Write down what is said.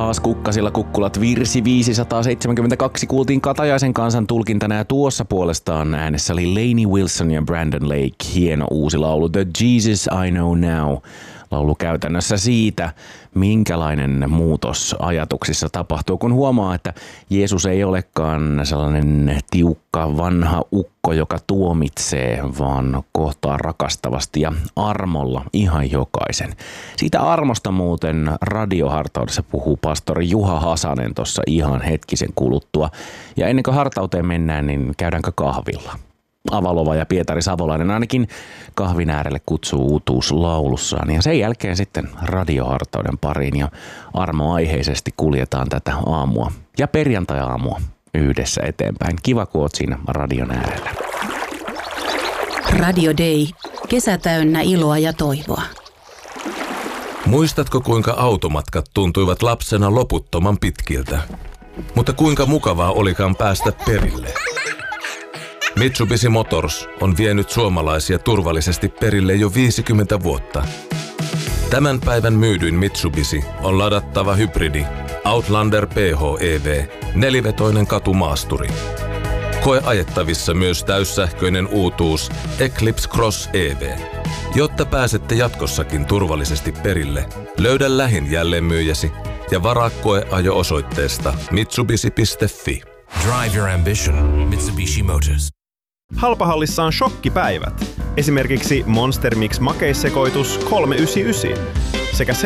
Taas kukkasilla kukkulat virsi 572 kuultiin Katajaisen kansan tulkintana ja tuossa puolestaan äänessä oli Lainey Wilson ja Brandon Lake. Hieno uusi laulu The Jesus I Know Now. Laulu käytännössä siitä, minkälainen muutos ajatuksissa tapahtuu, kun huomaa, että Jeesus ei olekaan sellainen tiukka vanha ukko, joka tuomitsee, vaan kohtaa rakastavasti ja armolla ihan jokaisen. Siitä armosta muuten radiohartaudessa puhuu pastori Juha Hasanen tuossa ihan hetkisen kuluttua. Ja ennen kuin hartauteen mennään, niin käydäänkö kahvilla? Avalova ja Pietari Savolainen ainakin kahvin äärelle kutsuu uutuuslaulussaan ja sen jälkeen sitten radiohartauden pariin ja armoaiheisesti kuljetaan tätä aamua ja perjantai-aamua yhdessä eteenpäin. Kiva, kun oot siinä radion äärellä. Radio Day. Kesä täynnä iloa ja toivoa. Muistatko, kuinka automatkat tuntuivat lapsena loputtoman pitkiltä? Mutta kuinka mukavaa olikaan päästä perille? Mitsubishi Motors on vienyt suomalaisia turvallisesti perille jo 50 vuotta. Tämän päivän myydyin Mitsubishi on ladattava hybridi Outlander PHEV, nelivetoinen katumaasturi. Koe ajettavissa myös täyssähköinen uutuus Eclipse Cross EV. Jotta pääsette jatkossakin turvallisesti perille, löydä lähin jälleenmyyjäsi ja varaa koeajo osoitteesta mitsubishi.fi. Drive your ambition. Mitsubishi Motors. Halpahallissa on shokkipäivät. Esimerkiksi Monster Mix makeissekoitus 399 sekä